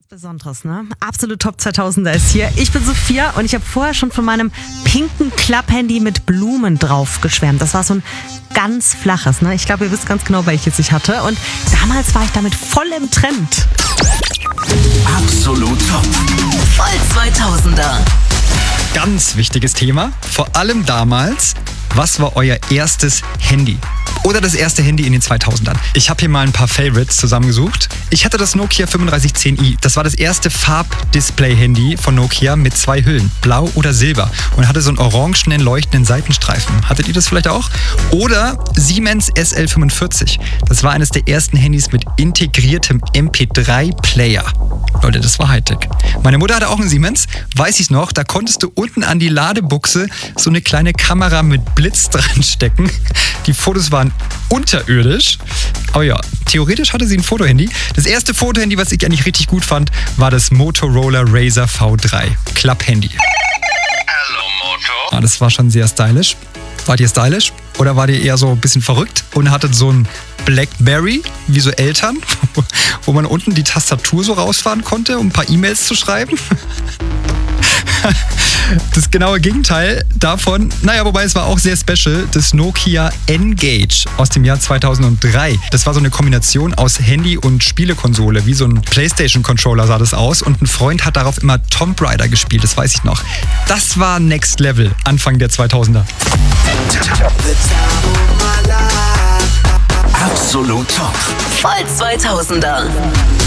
Besonderes, ne? Absolut Top 2000er ist hier. Ich bin Sophia und ich habe vorher schon von meinem pinken Klapp-Handy mit Blumen drauf geschwärmt. Das war so ein ganz flaches, ne? Ich glaube, ihr wisst ganz genau, welches ich hatte. Und damals war ich damit voll im Trend. Absolut Top. Voll 2000er. Ganz wichtiges Thema, vor allem damals. Was war euer erstes Handy? Oder das erste Handy in den 2000ern? Ich habe hier mal ein paar Favorites zusammengesucht. Ich hatte das Nokia 3510i. Das war das erste Farbdisplay-Handy von Nokia mit 2 Hüllen, blau oder silber. Und hatte so einen orangenen leuchtenden Seitenstreifen. Hattet ihr das vielleicht auch? Oder Siemens SL45. Das war eines der ersten Handys mit integriertem MP3-Player. Leute, das war Hightech. Meine Mutter hatte auch einen Siemens, weiß ich noch. Da konntest du unten an die Ladebuchse so eine kleine Kamera mit Blitz dran stecken. Die Fotos waren unterirdisch. Aber ja, theoretisch hatte sie ein Fotohandy. Das erste Fotohandy, was ich eigentlich richtig gut fand, war das Motorola Razr V3. Klapp-Handy. Hello, Moto. Das war schon sehr stylisch. Wart ihr stylisch? Oder wart ihr eher so ein bisschen verrückt und hattet so ein Blackberry, wie so Eltern, wo man unten die Tastatur so rausfahren konnte, um ein paar E-Mails zu schreiben? Das genaue Gegenteil davon, wobei es war auch sehr special, das Nokia N-Gage aus dem Jahr 2003. Das war so eine Kombination aus Handy und Spielekonsole, wie so ein PlayStation-Controller sah das aus und ein Freund hat darauf immer Tomb Raider gespielt, das weiß ich noch. Das war Next Level, Anfang der 2000er. Absolut Top. Voll 2000er.